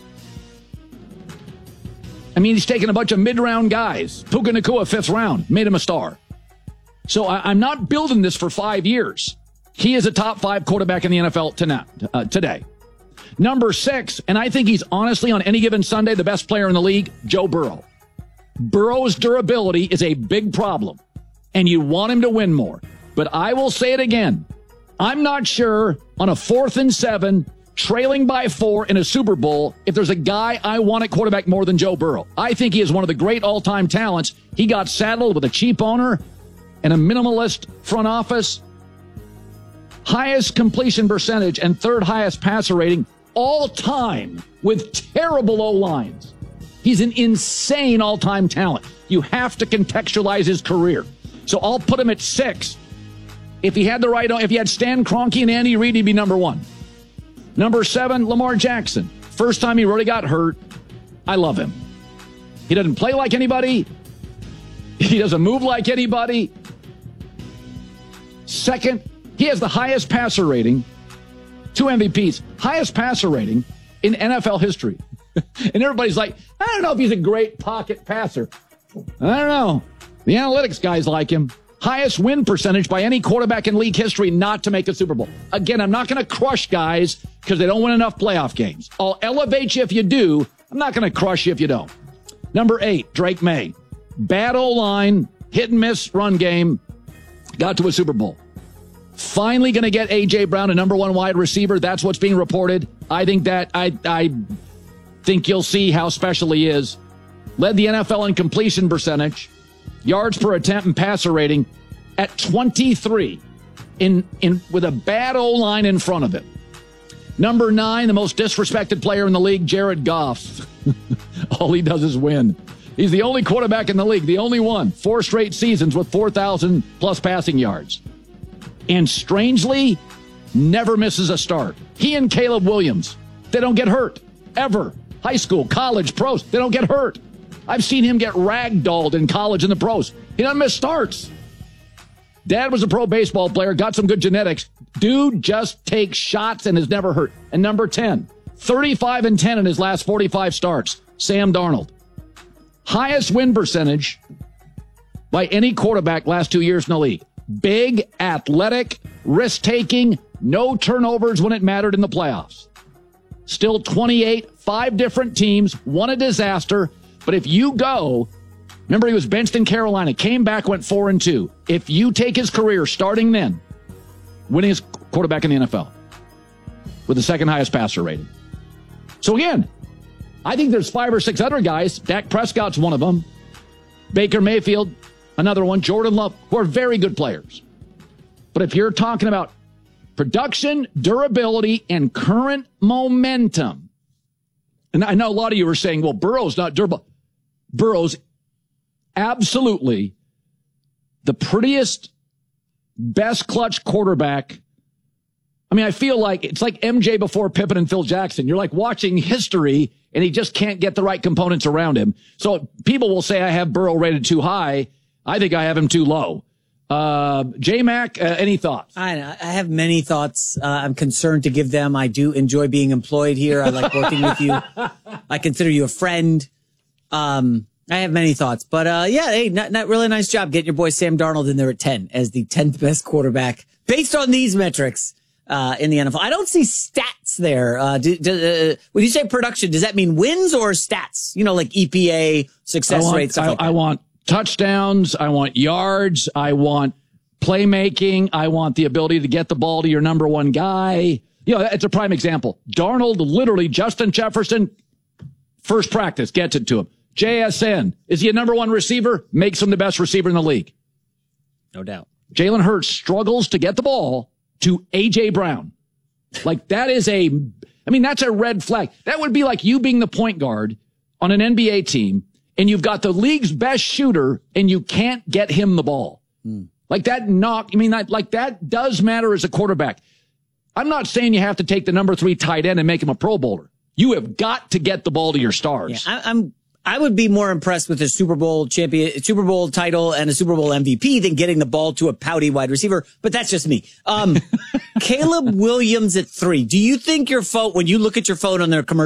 I mean, he's taken a bunch of mid-round guys. Puka Nacua, fifth round, made him a star. So I, I'm not building this for five years. He is a top five quarterback in the N F L tonight, uh, today. Number six, and I think he's honestly on any given Sunday the best player in the league, Joe Burrow. Burrow's durability is a big problem, and you want him to win more. But I will say it again. I'm not sure on a fourth and seven, trailing by four in a Super Bowl, if there's a guy I want at quarterback more than Joe Burrow. I think he is one of the great all-time talents. He got saddled with a cheap owner and a minimalist front office. Highest completion percentage and third highest passer rating all time with terrible O-lines. He's an insane all-time talent. You have to contextualize his career. So I'll put him at six. If he had the right, if he had Stan Kroenke and Andy Reid, he'd be number one. Number seven, Lamar Jackson. First time he really got hurt. I love him. He doesn't play like anybody. He doesn't move like anybody. Second, he has the highest passer rating. Two M V Ps. Highest passer rating in N F L history. And everybody's like, I don't know if he's a great pocket passer. I don't know. The analytics guys like him. Highest win percentage by any quarterback in league history not to make a Super Bowl. Again, I'm not going to crush guys because they don't win enough playoff games. I'll elevate you if you do. I'm not going to crush you if you don't. Number eight, Drake May. Bad O-line, hit and miss run game. Got to a Super Bowl. Finally going to get A J. Brown, a number one wide receiver. That's what's being reported. I think that I I think you'll see how special he is. Led the N F L in completion percentage, yards per attempt, and passer rating at twenty-three in in with a bad O-line in front of him. Number nine, the most disrespected player in the league, Jared Goff. All he does is win. He's the only quarterback in the league, the only one. Four straight seasons with four thousand plus passing yards. And strangely, never misses a start. He and Caleb Williams, they don't get hurt, ever. High school, college, pros, they don't get hurt. I've seen him get ragdolled in college and the pros. He doesn't miss starts. Dad was a pro baseball player, got some good genetics. Dude just takes shots and is never hurt. And number ten, thirty-five and ten in his last forty-five starts, Sam Darnold. Highest win percentage by any quarterback last two years in the league. Big, athletic, risk-taking, no turnovers when it mattered in the playoffs. Still twenty-eight, five different teams, one a disaster. But if you go, remember he was benched in Carolina, came back, went four and two. If you take his career starting then, winningest quarterback in the N F L with the second highest passer rating. So again, I think there's five or six other guys. Dak Prescott's one of them. Baker Mayfield, another one. Jordan Love, who are very good players. But if you're talking about production, durability, and current momentum, and I know a lot of you are saying, well, Burrow's not durable. Burrow's absolutely the prettiest, best clutch quarterback. I mean, I feel like it's like M J before Pippen and Phil Jackson. You're like watching history, and he just can't get the right components around him. So people will say I have Burrow rated too high. I think I have him too low. Uh, J-Mac, uh, any thoughts? I, I have many thoughts. Uh, I'm concerned to give them. I do enjoy being employed here. I like working with you. I consider you a friend. Um, I have many thoughts, but, uh, yeah, hey, not, not really nice job getting your boy Sam Darnold in there at ten as the tenth best quarterback based on these metrics, uh, in the N F L. I don't see stats there. Uh, do, do, uh, when you say production, does that mean wins or stats? You know, like E P A, success I want, rates, stuff I, like that. I want touchdowns. I want yards. I want playmaking. I want the ability to get the ball to your number one guy. You know, it's a prime example. Darnold, literally, Justin Jefferson, first practice, gets it to him. J S N, is he a number one receiver? Makes him the best receiver in the league. No doubt. Jalen Hurts struggles to get the ball to A J. Brown. Like that is a, I mean, that's a red flag. That would be like you being the point guard on an N B A team and you've got the league's best shooter and you can't get him the ball. Mm. Like that knock, I mean, that, like that does matter as a quarterback. I'm not saying you have to take the number three tight end and make him a Pro Bowler. You have got to get the ball to your stars. Yeah, I, I'm, I would be more impressed with a Super Bowl champion, Super Bowl title and a Super Bowl M V P than getting the ball to a pouty wide receiver. But that's just me. Um, Caleb Williams at three. Do you think your phone, when you look at your phone on their commercial,